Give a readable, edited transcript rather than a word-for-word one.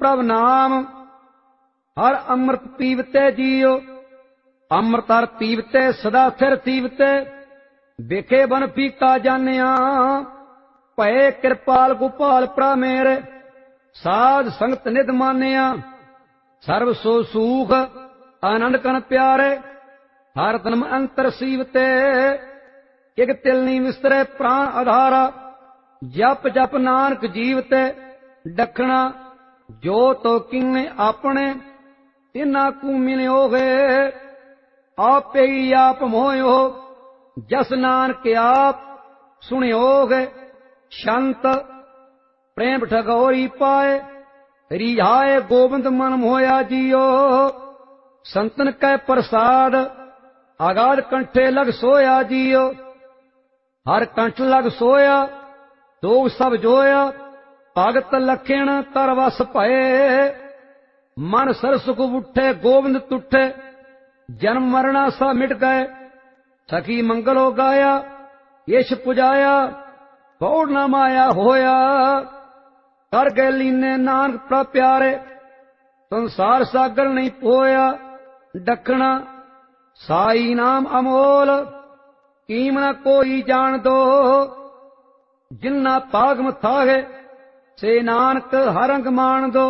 ਪ੍ਰਭ ਨਾਮ ਹਰ ਅੰਮ੍ਰਿਤ ਪੀਵਤੇ ਜੀਓ। ਅੰਮ੍ਰਿਤ ਹਰ ਪੀਵਤੇ ਸਦਾ ਸਿਰ ਥੀਵਤੇ ਵੇਖੇ ਬਨ ਫੀਕਾ ਜਾਣਿਆ। ਭਏ ਕਿਰਪਾਲ ਗੋਪਾਲ ਪ੍ਰਾ ਮੇਰੇ ਸਾਧ ਸੰਗਤ ਨਿਧ ਮਾਨਿਆ। ਸਰਬ ਸੋ ਸੂਖ ਆਨੰਦ ਕਨ ਪਿਆਰੇ ਹਰ ਤਨਮ ਅੰਤਰ ਸੀਵਤੇ। ਇਕ ਤਿਲ ਨੀ ਵਿਸਰੇ ਪ੍ਰਾਣ ਆਧਾਰਾ ਜਪ ਜਪ ਨਾਨਕ ਜੀਵਤੇ। ਡਖਣਾ ਜੋ ਤੋ ਕਿੰਨੇ ਆਪਣੇ ਤਿਨਾ ਕੂ ਮਿਲਿਓਗੇ। ਆਪੇ ਹੀ ਆਪ ਮੋਇਓ ਜਸ ਨਾਨਕ ਆਪ ਸੁਣਿਓਗੇ। ਸ਼ੰਤ ਪ੍ਰੇਮ ਠਗੋਰੀ ਪਾਏ ਰਿਝਾਏ ਗੋਬਿੰਦ ਮਨ ਮੋਇਆ ਜੀਓ। ਸੰਤਨ ਕੈ ਪ੍ਰਸਾਦ ਆਗਾਧ ਕੰਠੇ ਲਗ ਸੋਇਆ ਜੀਓ। ਹਰ ਕੰਠ ਲਗ ਸੋਇਆ ਦੋਗ ਸਭ ਜੋਇਆ। ਭਗਤ ਲਖਣ ਤਰ ਵਸ ਭਏ ਮਨ ਸਰ ਸੁਖ ਉਠੇ ਗੋਬਿੰਦ ਤੁਠੇ। ਜਨਮ ਮਰਣਾ ਸਾ ਮਿਟ ਗਏ ਸਖੀ ਮੰਗਲੋ ਗਾਇਆ। ਯਸ਼ ਪੁਜਾਇਆ ਕੌੜ ਨਾ ਮਾਇਆ ਹੋਇਆ। ਕਰ ਗਏ ਲੀਨੇ ਨਾਨਕ ਪ੍ਰਭ ਪਿਆਰੇ ਸੰਸਾਰ ਸਾਗਰ ਨਹੀਂ ਪੋਇਆ। ਡਖਣਾ ਸਾਈ ਨਾਮ ਅਮੋਲ ਕੀਮ ਨਾ ਕੋਈ ਜਾਣ ਦੋ। ਜਿਨ੍ਹਾਂ ਪਾਗ ਮਥਾਗੇ ਸੇ ਨਾਨਕ ਹਰ ਅੰਗ ਮਾਣ ਦੋ।